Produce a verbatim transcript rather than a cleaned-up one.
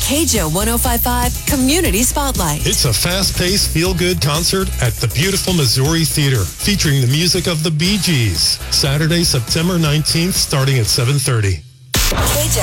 K J O one oh five point five Community Spotlight. It's a fast-paced, feel-good concert at the beautiful Missouri Theater, featuring the music of the Bee Gees. Saturday, September nineteenth, starting at seven thirty.